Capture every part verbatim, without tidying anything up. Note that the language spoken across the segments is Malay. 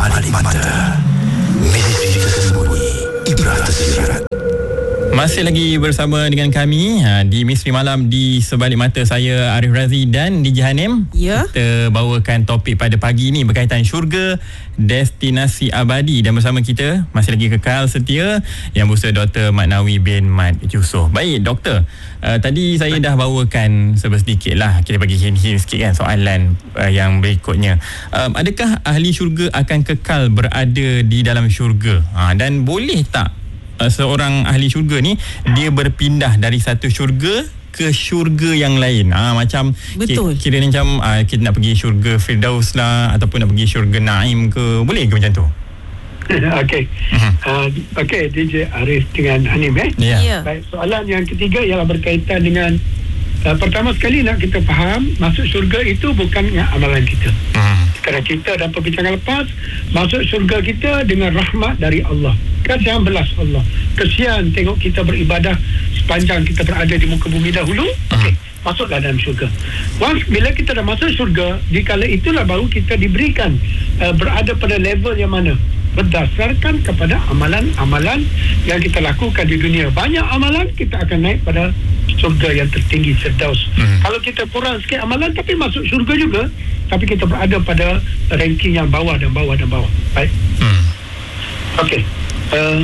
Balik Mata, misteri tersembunyi, ibrah tersirat. Masih lagi bersama dengan kami ha, di Misteri Malam di Sebalik Mata. Saya Arif Razi dan D J Hanim. Ya. Kita bawakan topik pada pagi ini berkaitan syurga, destinasi abadi. Dan bersama kita masih lagi kekal setia Yang Bersama Doktor Mat Nawi bin Mat Yusof. Baik Doktor, uh, tadi saya dah bawakan sedikit lah. Kita bagi hint-hint sikit kan soalan uh, yang berikutnya. Um, adakah ahli syurga akan kekal berada di dalam syurga? Ha, dan boleh tak seorang ahli syurga ni dia berpindah dari satu syurga ke syurga yang lain? Ah ha, macam betul. Kira, kira macam ha, kita nak pergi syurga Firdaus lah ataupun nak pergi syurga Naim ke, boleh ke macam tu? Okey. Uh-huh. Uh, Okey, D J Arif dengan Hanim eh. Ya. Yeah. Baik, soalan yang ketiga ialah berkaitan dengan uh, pertama sekali nak kita faham masuk syurga itu bukan dengan amalan kita. Uh-huh. Kerana kita dalam perbincangan lepas, masuk syurga kita dengan rahmat dari Allah. Kasihan belas Allah. Kesian tengok kita beribadah sepanjang kita berada di muka bumi dahulu. Okey, masuklah dalam syurga. Once bila kita dah masuk syurga, di kala itulah baru kita diberikan uh, berada pada level yang mana? Berdasarkan kepada amalan-amalan yang kita lakukan di dunia. Banyak amalan, kita akan naik pada syurga yang tertinggi, Firdaus. Hmm. Kalau kita kurang sikit amalan tapi masuk syurga juga, tapi kita berada pada ranking yang bawah dan bawah dan bawah. Baik. Hmm. Okey. Uh,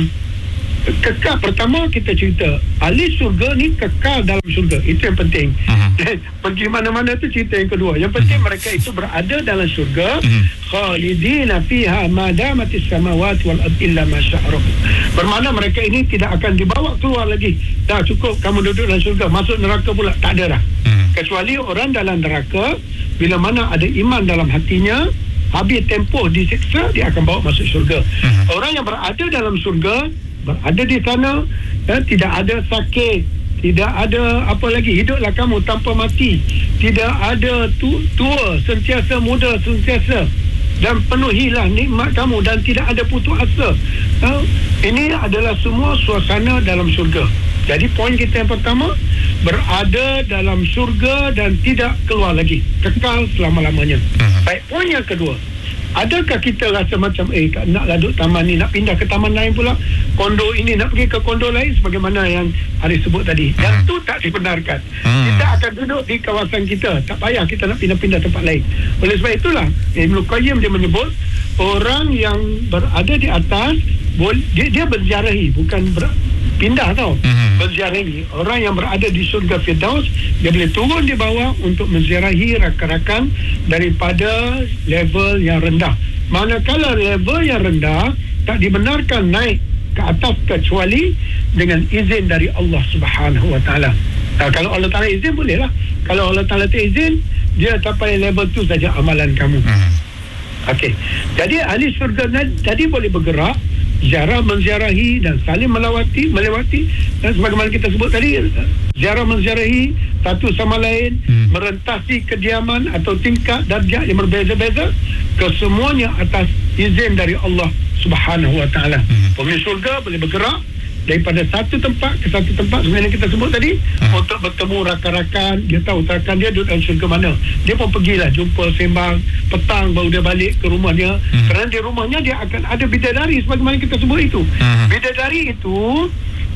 kekal pertama kita cerita ahli syurga ni kekal dalam syurga, itu yang penting. Uh-huh. Pergi mana-mana tu cerita yang kedua. Yang penting uh-huh. mereka itu berada dalam syurga, uh-huh. khalidina fiha ma damatis samawati wal ardi illa ma syaa rabbuk. Bermakna mereka ini tidak akan dibawa keluar lagi. Dah cukup kamu duduk dalam syurga, masuk neraka pula tak ada dah. Uh-huh. Kecuali orang dalam neraka bila mana ada iman dalam hatinya, habis tempoh disiksa, dia akan bawa masuk syurga. Uh-huh. Orang yang berada dalam syurga, berada di sana, ya, tidak ada sakit, tidak ada apa lagi, hiduplah kamu tanpa mati, tidak ada tu, tua, sentiasa muda, sentiasa, dan penuhilah nikmat kamu dan tidak ada putus asa. Ya, ini adalah semua suasana dalam syurga. Jadi poin kita yang pertama, berada dalam syurga dan tidak keluar lagi, kekal selama-lamanya. Uh-huh. Baik, poin yang kedua, adakah kita rasa macam eh nak laduk taman ni, nak pindah ke taman lain pula, kondo ini nak pergi ke kondo lain, sebagaimana yang Haris sebut tadi. Uh-huh. Yang tu tak dibenarkan. Uh-huh. Kita akan duduk di kawasan kita, tak payah kita nak pindah-pindah tempat lain. Oleh sebab itulah Ibnu Qayyim dia menyebut orang yang berada di atas boleh, dia, dia berziarahi, bukan ber, pindah tau. Uh-huh. Berziarahi. Orang yang berada di syurga Firdaus, dia boleh turun di bawah untuk menziarahi rakan-rakan daripada level yang rendah. Manakala level yang rendah tak dibenarkan naik ke atas kecuali dengan izin dari Allah Subhanahu Wa Taala. Nah, kalau Allah Taala izin bolehlah. Kalau Allah Taala tak izin, dia sampai level tu saja amalan kamu. Uh-huh. Okey. Jadi ahli syurga tadi boleh bergerak, ziarah menziarahi dan saling melawati melewati, dan sebagaimana kita sebut tadi, ziarah menziarahi satu sama lain, hmm. merentasi kediaman atau tingkat darjat yang berbeza-beza, kesemuanya atas izin dari Allah Subhanahu Wa Taala. Hmm. Penghuni syurga boleh bergerak daripada satu tempat ke satu tempat, sebenarnya kita sebut tadi, hmm. untuk bertemu rakan-rakan. Dia tahu rakan dia duduk dalam syurga mana, dia pun pergilah jumpa, sembang, petang baru dia balik ke rumah dia. hmm. Kerana di rumahnya dia akan ada bidadari, sebagaimana kita sebut itu. hmm. Bidadari itu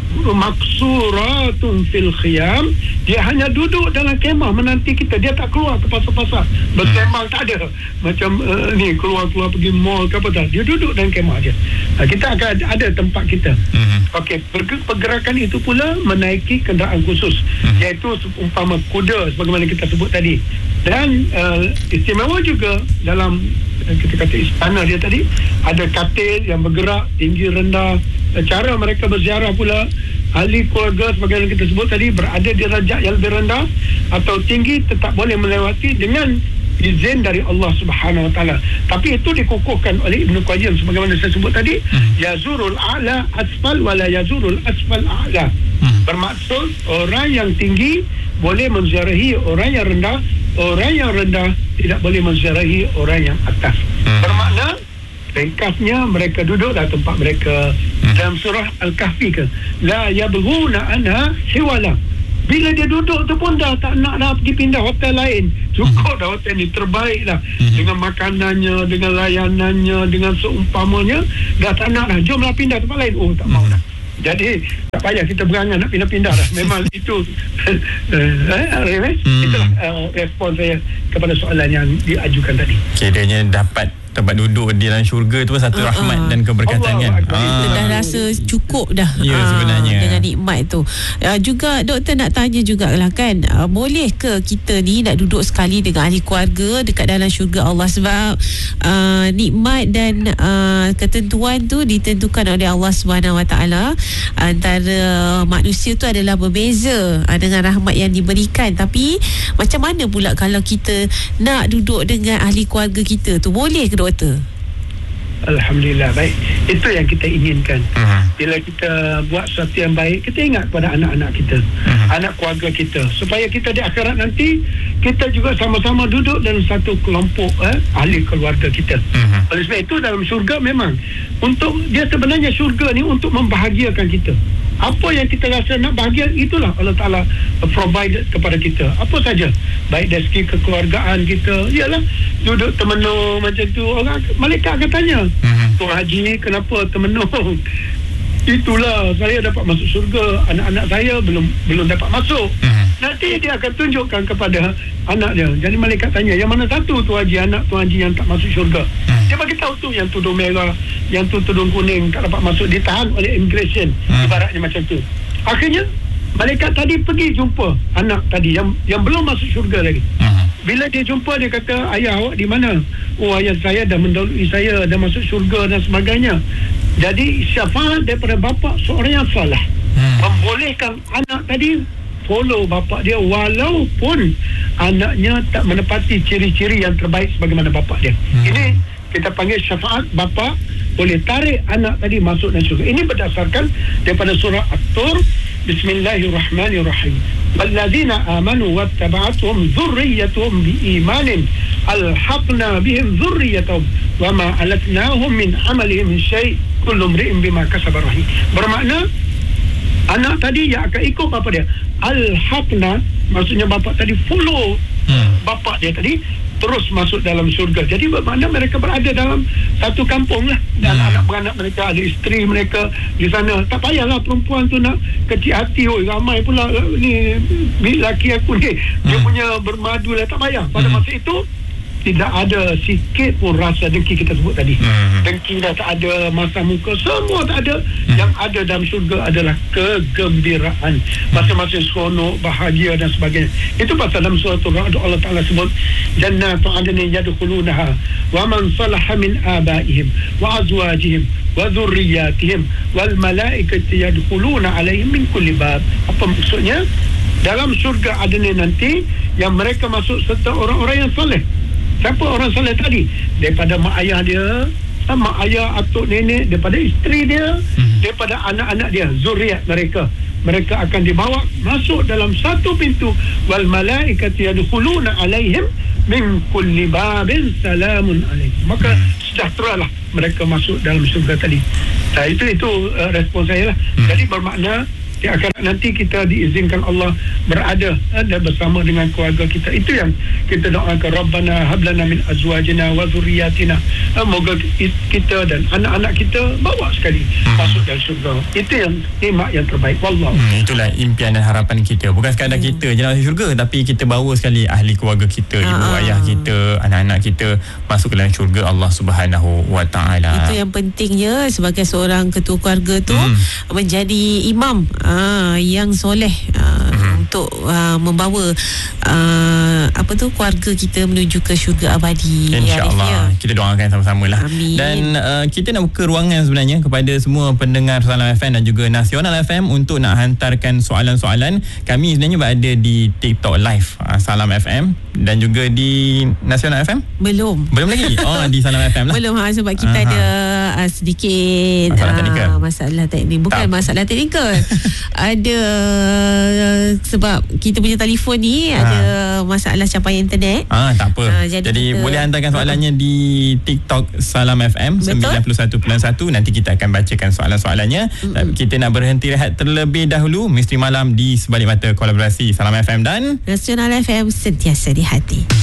maksuratun fil khiyam, dia hanya duduk dalam kemah menanti kita, dia tak keluar ke pasar-pasar bersembang, tak ada macam uh, ni keluar-keluar pergi mall ke apa, tak, dia duduk dalam kemah dia. Nah, kita akan ada, ada tempat kita. uh-huh. Okey, pergerakan itu pula menaiki kenderaan khusus, uh-huh. iaitu umpama kuda sebagaimana kita sebut tadi. Dan uh, istimewa juga dalam uh, kita kata istana dia tadi, ada katil yang bergerak tinggi rendah. Cara mereka berziarah pula, ahli keluarga sebagaimana kita sebut tadi, berada di darjat yang lebih rendah atau tinggi, tetap boleh melewati dengan izin dari Allah Subhanahu Wa Taala. Tapi itu dikukuhkan oleh Ibnu Qayyim sebagaimana saya sebut tadi, hmm. yazurul a'la asfal wala yazurul asfal a'la. hmm. Bermaksud orang yang tinggi boleh menziarahi orang yang rendah, orang yang rendah tidak boleh menziarahi orang yang atas. hmm. Bermakna ringkasnya, mereka duduk dalam tempat mereka. hmm. Dalam surah Al-Kahfi ke, la yabghuna anha hiwala, Bila dia duduk tu pun dah tak nak dah pergi pindah hotel lain. Cukup dah hotel ni, terbaik dah. Mm-hmm. Dengan makanannya, dengan layanannya, dengan seumpamanya, dah tak nak dah. Jomlah pindah tempat lain. Oh, tak mm-hmm. mau dah. Jadi tak payah kita berangan nak pindah-pindah dah. Memang itu eh, hmm. itulah uh, respon saya kepada soalan yang diajukan tadi. Kiranya dapat tempat duduk di dalam syurga tu satu uh, rahmat uh. dan keberkatan Allah, kan. Kita ah. dah rasa cukup dah. Ya uh, sebenarnya. Dengan nikmat tu. Uh, juga doktor nak tanya jugalah kan, uh, boleh ke kita ni nak duduk sekali dengan ahli keluarga dekat dalam syurga Allah, sebab uh, nikmat dan uh, ketentuan tu ditentukan oleh Allah Subhanahu Wa Taala. Antara manusia tu adalah berbeza uh, dengan rahmat yang diberikan. Tapi macam mana pula kalau kita nak duduk dengan ahli keluarga kita tu, boleh ke doktor? Alhamdulillah, baik. Itu yang kita inginkan. Uh-huh. Bila kita buat sesuatu yang baik, kita ingat pada anak-anak kita, uh-huh. anak keluarga kita, supaya kita di akhirat nanti kita juga sama-sama duduk dalam satu kelompok eh, ahli keluarga kita. Uh-huh. Oleh sebab itu dalam syurga memang untuk dia sebenarnya syurga ni untuk membahagiakan kita. Apa yang kita rasa nak bahagia, itulah Allah Ta'ala provide kepada kita. Apa saja, baik dari segi kekeluargaan kita, ialah duduk termenung macam tu. Orang malaikat akan tanya, uh-huh. Tuan Haji kenapa termenung? Itulah saya dapat masuk syurga, anak-anak saya belum belum dapat masuk. Uh-huh. Nanti dia akan tunjukkan kepada anak dia. Jadi malaikat tanya, yang mana satu Tuan Haji, anak Tuan Haji yang tak masuk syurga? Uh-huh. Dia bagi tahu tu yang tudung merah, yang tu tudung kuning tak dapat masuk, ditahan oleh immigration. Uh-huh. Ibaratnya macam tu. Akhirnya malaikat tadi pergi jumpa anak tadi yang yang belum masuk syurga lagi. Uh-huh. Bila dia jumpa, dia kata, ayah awak di mana? Oh, ayah saya dah mendahului saya, dah masuk syurga dan sebagainya. Jadi syafaat daripada bapa seorang yang salah hmm. membolehkan anak tadi follow bapa dia walaupun anaknya tak menepati ciri-ciri yang terbaik sebagaimana bapa dia. Hmm. Ini kita panggil syafaat bapa boleh tarik anak tadi masuk dalam syurga. Ini berdasarkan daripada surah At-Tur. Bismillahirrahmanirrahim. Walladzina amanu wattaba'atuhum dzurriyyatuhum biimanin alhaqna bihim dzurriyyatahum wama alatnahum min amalihim min syai' kullu imri'in bima kasaba rahim. Bermakna anak tadi yang akan ikut bapa dia. Alhaqna maksudnya bapa tadi follow hmm. bapa dia tadi terus masuk dalam syurga. Jadi bermakna mereka berada dalam satu kampung lah. Dan hmm. anak beranak mereka, ada isteri mereka di sana. Tak payahlah perempuan tu nak kecil hati. Oh, ramai pula ni lelaki aku ni. Hmm. Dia punya bermadu lah. Tak payah. Pada hmm. masa itu tidak ada sikit pun rasa dengki kita sebut tadi. Hmm. Dengki dah tak ada, masa muka semua tak ada. Hmm. Yang ada dalam syurga adalah kegembiraan, masing-masing seronok, bahagia dan sebagainya. Itu pasal dalam surah Al-Ra'd Allah Ta'ala sebut jannatu adnin yadkhulunaha wa man salaha min abaihim wa azwajihim wa dhurriyyatihim wal malaikatu yadkhuluna alaihim min kulli bab. Apa maksudnya? Dalam syurga adnin nanti yang mereka masuk serta orang-orang yang soleh. Siapa orang soleh tadi? Daripada mak ayah dia, mak ayah, atuk nenek, daripada isteri dia, hmm. daripada anak-anak dia, zuriat mereka. Mereka akan dibawa masuk dalam satu pintu. Wal malaikatu yadkhuluna alaihim min kulli babin salamun alaihim. Maka sejahteralah mereka masuk dalam syurga tadi. Nah, itu itu uh, respon saya lah. Hmm. Jadi bermakna di akhirat nanti kita diizinkan Allah berada dan bersama dengan keluarga kita. Itu yang kita doakan, Rabbana hablana min azwajina wa dhurriyyatina. Moga kita dan anak-anak kita bawa sekali hmm. masuk dalam syurga. Itu yang nikmat yang terbaik. Wallah. Hmm, itulah impian dan harapan kita. Bukan sekadar hmm. kita je masuk syurga, tapi kita bawa sekali ahli keluarga kita, ibu ah. ayah kita, anak-anak kita masuk ke dalam syurga Allah Subhanahu Wa Taala. Itu yang pentingnya sebagai seorang ketua keluarga tu hmm. menjadi imam Ah, yang soleh ah, hmm. untuk ah, membawa ah, apa tu keluarga kita menuju ke syurga abadi. InsyaAllah. Kita doakan sama-sama lah. Amin. Dan uh, kita nak buka ruangan sebenarnya kepada semua pendengar Salam F M dan juga Nasional F M untuk nak hantarkan soalan-soalan. Kami sebenarnya berada di TikTok Live uh, Salam F M dan juga di Nasional F M. Belum. Belum lagi? Oh, di Salam F M lah. Belum ha, sebab kita Aha. ada uh, sedikit Masalah teknikal. uh, masalah teknik bukan Tak. masalah teknikal. Ada uh, sebab kita punya telefon ni ha. ada masalah capaian internet. Ah, tak apa. Ah, jadi jadi kita- boleh hantarkan soalannya di TikTok Salam F M Betul. sembilan puluh satu perpuluhan satu. Nanti kita akan bacakan soalan-soalannya. Mm-mm. Kita nak berhenti rehat terlebih dahulu. Misteri Malam di sebalik mata kolaborasi Salam F M dan Nasional F M, sentiasa di hati.